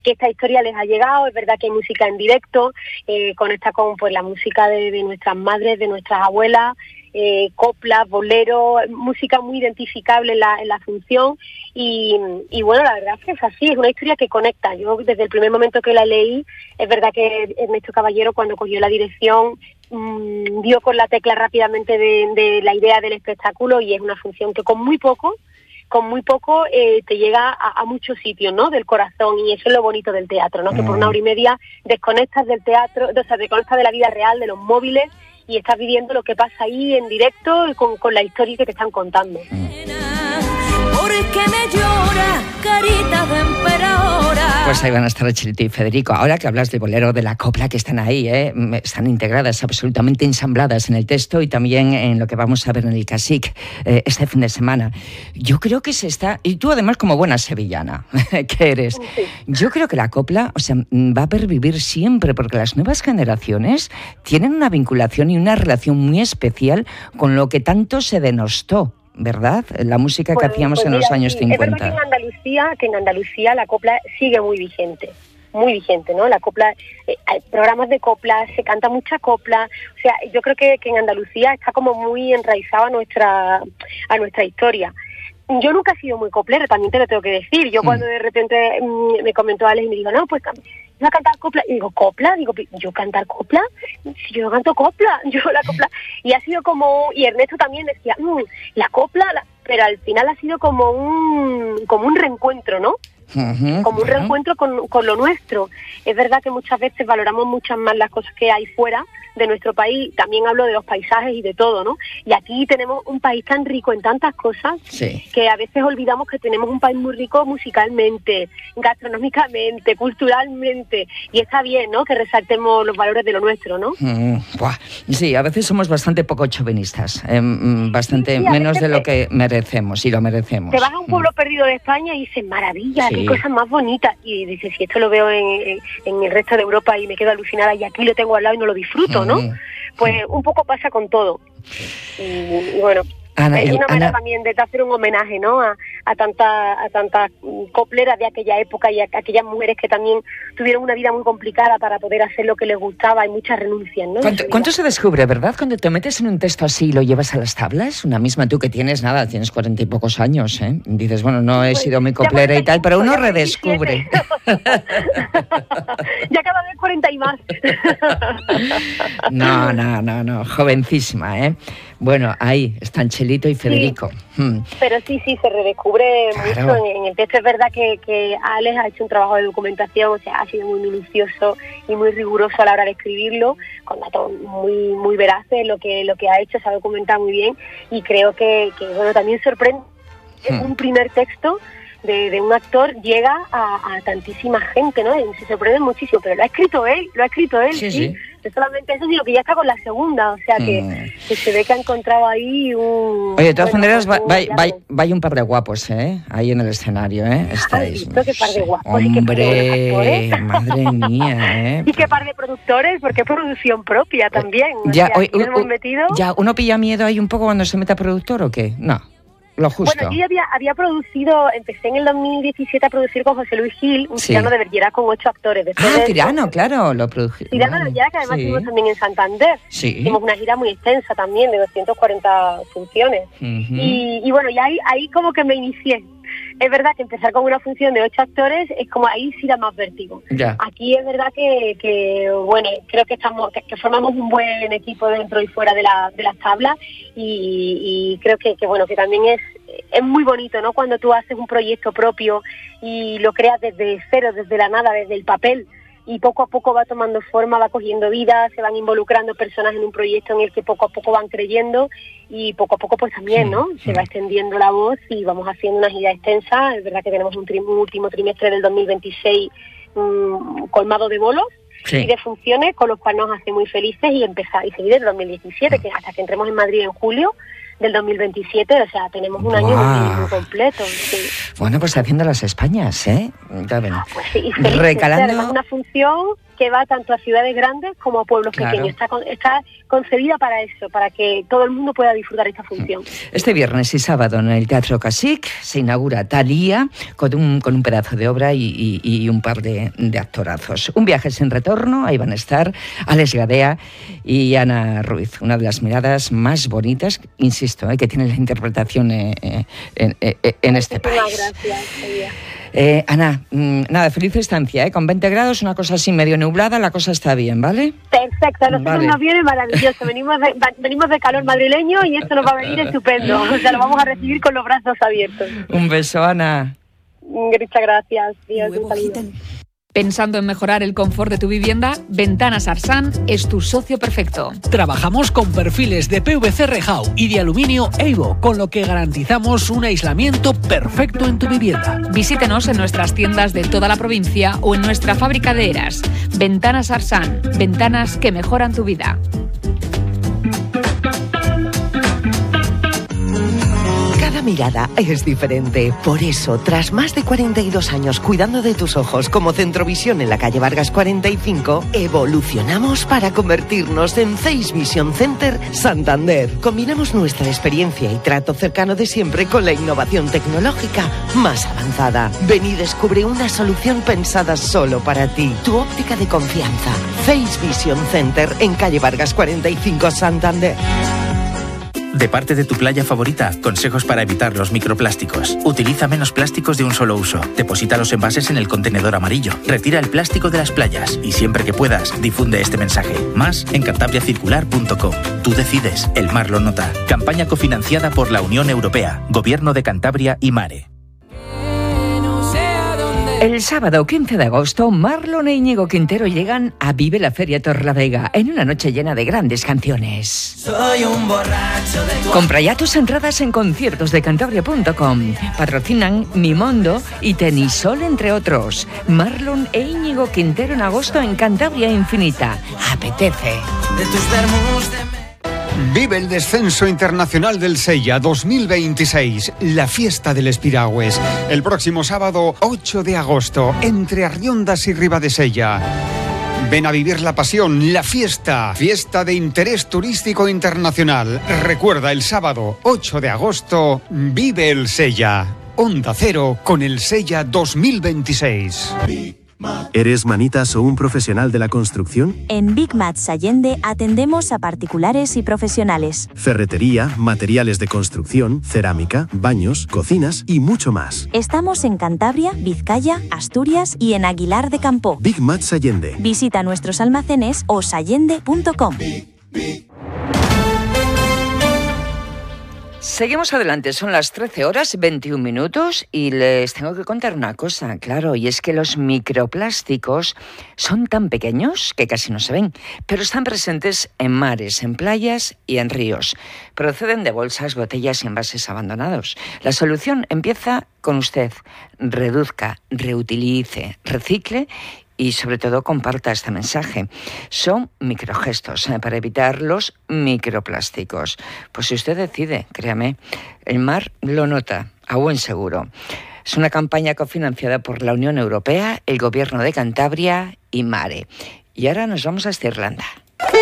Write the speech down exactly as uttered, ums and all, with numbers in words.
que esta historia les ha llegado. Es verdad que hay música en directo, eh, conecta con pues la música de, de nuestras madres, de nuestras abuelas, eh, coplas, boleros, música muy identificable en la, en la función y, y bueno, la verdad es que es así, es una historia que conecta. Yo desde el primer momento que la leí, es verdad que Ernesto Caballero cuando cogió la dirección mmm, dio con la tecla rápidamente de, de la idea del espectáculo y es una función que con muy poco con muy poco eh, te llega a, a muchos sitios, ¿no? Del corazón, y eso es lo bonito del teatro, ¿no? Mm. Que por una hora y media desconectas del teatro, o sea, desconectas de la vida real, de los móviles, y estás viviendo lo que pasa ahí en directo y con, con la historia que te están contando. Mm. Porque me llora, carita de emperadora. Pues ahí van a estar Chelito y Federico. Ahora que hablas de bolero, de la copla, que están ahí, ¿eh? Están integradas, absolutamente ensambladas en el texto y también en lo que vamos a ver en el Casic eh, este fin de semana. Yo creo que se está... Y tú además como buena sevillana que eres. Sí. Yo creo que la copla, o sea, va a pervivir siempre porque las nuevas generaciones tienen una vinculación y una relación muy especial con lo que tanto se denostó, ¿verdad? La música pues, que hacíamos pues en mira, los años sí, cincuenta. Es verdad que en Andalucía, que en Andalucía la copla sigue muy vigente, muy vigente, ¿no? La copla, eh, hay programas de copla, se canta mucha copla, o sea, yo creo que, que en Andalucía está como muy enraizada a nuestra, a nuestra historia. Yo nunca he sido muy coplera, también te lo tengo que decir. Yo mm. cuando de repente mm, me comentó Alex y me dijo, no, pues voy a cantar copla. Y digo, ¿copla? Digo, ¿yo cantar copla? Si yo no canto copla, yo la copla. Y ha sido como, y Ernesto también decía, mmm, la copla, la... pero al final ha sido como un, como un reencuentro, ¿no? Uh-huh, como un uh-huh. reencuentro con, con lo nuestro. Es verdad que muchas veces valoramos muchas más las cosas que hay fuera de nuestro país, también hablo de los paisajes y de todo, ¿no? Y aquí tenemos un país tan rico en tantas cosas sí. que a veces olvidamos que tenemos un país muy rico musicalmente, gastronómicamente, culturalmente, y está bien, ¿no? Que resaltemos los valores de lo nuestro, ¿no? Mm, sí, a veces somos bastante poco chauvinistas, eh, bastante sí, sí, menos de lo que merecemos, y lo merecemos. Te vas a un pueblo mm. perdido de España y dices, maravilla, sí. qué cosas más bonitas, y dices, si esto lo veo en, en el resto de Europa y me quedo alucinada, y aquí lo tengo al lado y no lo disfruto, ¿no? Pues un poco pasa con todo. Y, y bueno, Ana, es una manera Ana... también de hacer un homenaje, ¿no? A, a tantas a tantas copleras de aquella época y a, a aquellas mujeres que también tuvieron una vida muy complicada para poder hacer lo que les gustaba. Hay muchas renuncias, ¿no? ¿Cuánto, ¿cuánto se descubre, verdad? Cuando te metes en un texto así y lo llevas a las tablas, una misma tú que tienes, nada, tienes cuarenta y pocos años, ¿eh? Dices, bueno, no he pues, sido muy coplera y tal, pero uno redescubre. Ya cada vez cuarenta y más. No, no, no, no, jovencísima, ¿eh? Bueno, ahí están Chelito y Federico. Sí, hmm. Pero sí, sí, se redescubre claro. mucho en, en el texto. Es verdad que, que Alex ha hecho un trabajo de documentación, o sea, ha sido muy minucioso y muy riguroso a la hora de escribirlo, con datos muy muy veraces, lo que lo que ha hecho, se ha documentado muy bien, y creo que, que bueno, también sorprende hmm. un primer texto de, de un actor llega a, a tantísima gente, ¿no? Y se sorprende muchísimo, pero lo ha escrito él, lo ha escrito él, sí. sí. sí. No solamente eso, sino que ya está con la segunda, o sea que, mm. que se ve que ha encontrado ahí un... Oye, de todas bueno, maneras, va, va, va, va un par de guapos, ¿eh? Ahí en el escenario, ¿eh? Estáis. ¿Has visto qué par de guapos? Hombre, y qué par de madre mía, ¿eh? Y qué par de productores, porque es producción propia también. Ya, o sea, hoy, uh, hemos metido... ya, ¿uno pilla miedo ahí un poco cuando se mete a productor o qué? No. Lo justo. Bueno, yo ya había, había producido, empecé en el dos mil diecisiete a producir con José Luis Gil, un sí. Tirano de Bergerac con ocho actores. Después ah, de Tirano, eso, claro, lo prodují. Tirano de Bergerac, que además sí. hicimos también en Santander. Sí. Hicimos una gira muy extensa también, de doscientas cuarenta funciones. Uh-huh. y, y bueno, ya ahí, ahí como que me inicié. Es verdad que empezar con una función de ocho actores es como ahí sí da más vértigo. Ya. Aquí es verdad que, que bueno, creo que estamos que, que formamos un buen equipo dentro y fuera de, la, de las tablas y, y creo que, que bueno que también es es muy bonito, ¿no? Cuando tú haces un proyecto propio y lo creas desde cero, desde la nada, desde el papel, y poco a poco va tomando forma, va cogiendo vida, se van involucrando personas en un proyecto en el que poco a poco van creyendo y poco a poco pues también, ¿no? Se va extendiendo la voz y vamos haciendo una gira extensa. Es verdad que tenemos un, tri- un último trimestre del dos mil veintiséis um, colmado de bolos sí. y de funciones, con los cuales nos hace muy felices, y empezar y seguir el dos mil diecisiete, que hasta que entremos en Madrid en julio del dos mil veintisiete, o sea, tenemos un wow. año muy, muy completo. Sí. Bueno, pues haciendo las Españas, ¿eh? Ya ven. Pues sí, y felices, recalando... o sea, una función que va tanto a ciudades grandes como a pueblos claro. pequeños. Está, con, está concebida para eso, para que todo el mundo pueda disfrutar esta función. Este viernes y sábado en el Teatro Casic se inaugura Thalía con un, con un pedazo de obra y, y, y un par de, de actorazos. Un viaje sin retorno, ahí van a estar Alex Gadea y Ana Ruiz, una de las miradas más bonitas, insisto, eh, que tiene la interpretación eh, eh, en, eh, en este país. Muchas gracias. Eh, Ana, mmm, nada, feliz estancia, ¿eh? Con veinte grados, una cosa así medio nublada, la cosa está bien, ¿vale? Perfecto, a nosotros vale. nos viene maravilloso, venimos de, venimos de calor madrileño y esto nos va a venir estupendo, o sea, lo vamos a recibir con los brazos abiertos. Un beso, Ana. Muchas gracias, Dios, un saludo. Pensando en mejorar el confort de tu vivienda, Ventanas Arsan es tu socio perfecto. Trabajamos con perfiles de P V C Rehau y de aluminio Evo, con lo que garantizamos un aislamiento perfecto en tu vivienda. Visítenos en nuestras tiendas de toda la provincia o en nuestra fábrica de Eras. Ventanas Arsan, ventanas que mejoran tu vida. Cada mirada es diferente. Por eso, tras más de cuarenta y dos años cuidando de tus ojos como Centrovisión en la calle Vargas cuarenta y cinco, evolucionamos para convertirnos en Face Vision Center Santander. Combinamos nuestra experiencia y trato cercano de siempre con la innovación tecnológica más avanzada. Ven y descubre una solución pensada solo para ti. Tu óptica de confianza. Face Vision Center en calle Vargas cuarenta y cinco, Santander. De parte de tu playa favorita, consejos para evitar los microplásticos. Utiliza menos plásticos de un solo uso. Deposita los envases en el contenedor amarillo. Retira el plástico de las playas. Y siempre que puedas, difunde este mensaje. Más en cantabria circular punto com. Tú decides, el mar lo nota. Campaña cofinanciada por la Unión Europea, Gobierno de Cantabria y Mare. El sábado quince de agosto, Marlon e Íñigo Quintero llegan a Vive la Feria Torlavega en una noche llena de grandes canciones. Soy un borracho de tu... Compra ya tus entradas en conciertos de cantabria punto com. Patrocinan Mimondo y Tenisol, entre otros. Marlon e Íñigo Quintero en agosto en Cantabria Infinita. Apetece. De tus vermus de... Vive el descenso internacional del Sella dos mil veintiséis, la fiesta del Espiragües, el próximo sábado ocho de agosto, entre Arriondas y Ribadesella. Ven a vivir la pasión, la fiesta, fiesta de interés turístico internacional. Recuerda, el sábado ocho de agosto, vive el Sella. Onda Cero con el Sella dos mil veintiséis. ¿Eres manitas o un profesional de la construcción? En Big Mats Allende atendemos a particulares y profesionales. Ferretería, materiales de construcción, cerámica, baños, cocinas y mucho más. Estamos en Cantabria, Vizcaya, Asturias y en Aguilar de Campo. Big Mats Allende. Visita nuestros almacenes o sallende punto com. Seguimos adelante, son las trece horas veintiún minutos y les tengo que contar una cosa, claro, y es que los microplásticos son tan pequeños que casi no se ven, pero están presentes en mares, en playas y en ríos. Proceden de bolsas, botellas y envases abandonados. La solución empieza con usted. Reduzca, reutilice, recicle y sobre todo comparta este mensaje. Son microgestos ¿eh? para evitar los microplásticos. Pues si usted decide, créame, el mar lo nota, a buen seguro. Es una campaña cofinanciada por la Unión Europea, el Gobierno de Cantabria y Mare. Y ahora nos vamos hasta Irlanda.